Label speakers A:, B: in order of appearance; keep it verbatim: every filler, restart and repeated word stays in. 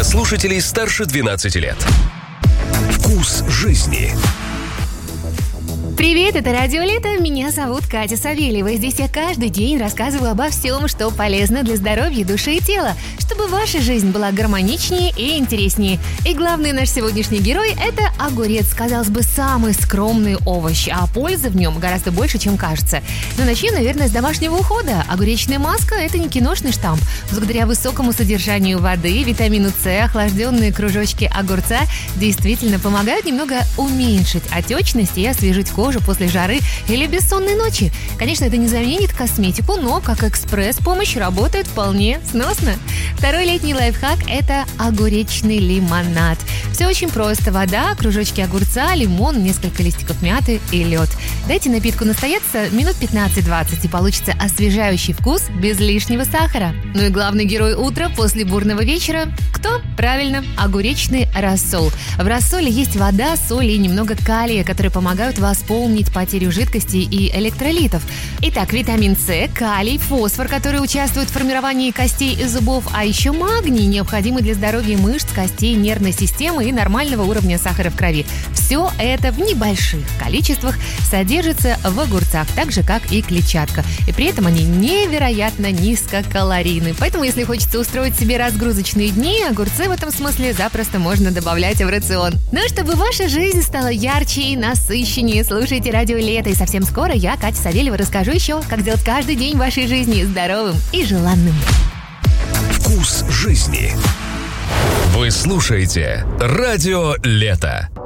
A: для слушателей старше двенадцати лет. Вкус жизни.
B: Привет, это Радио Лето, меня зовут Катя Савельева. Здесь я каждый день рассказываю обо всем, что полезно для здоровья души и тела, чтобы ваша жизнь была гармоничнее и интереснее. И главный наш сегодняшний герой – это огурец, казалось бы, самый скромный овощ, а пользы в нем гораздо больше, чем кажется. Но начнем, наверное, с домашнего ухода. Огуречная маска – это не киношный штамп. Благодаря высокому содержанию воды, витамину С, охлажденные кружочки огурца действительно помогают немного уменьшить отечность и освежить кожу после жары или бессонной ночи. Конечно, это не заменит косметику, но как экспресс-помощь работает вполне сносно. Второй летний лайфхак – это огуречный лимонад. Все очень просто. Вода, кружочки огурца, лимон, несколько листиков мяты и лед. Дайте напитку настояться минут пятнадцать-двадцать, и получится освежающий вкус без лишнего сахара. Ну и главный герой утра после бурного вечера – кто? Правильно, огуречный рассол. В рассоле есть вода, соль и немного калия, которые помогают восполнить потерю жидкости и электролитов. Итак, витамин С, калий, фосфор, которые участвуют в формировании костей и зубов, а еще магний, необходимый для здоровья мышц, костей, нервной системы и нормального уровня сахара в крови. Все это в небольших количествах содержится в огурцах, так же, как и клетчатка. И при этом они невероятно низкокалорийны. Поэтому, если хочется устроить себе разгрузочные дни, огурцы в этом смысле запросто можно добавлять в рацион. Ну, чтобы ваша жизнь стала ярче и насыщеннее, слушайте Радио Лето. И совсем скоро я, Катя Савельева, расскажу еще, как сделать каждый день вашей жизни здоровым и желанным.
A: Вкус жизни. Вы слушаете Радио Лето.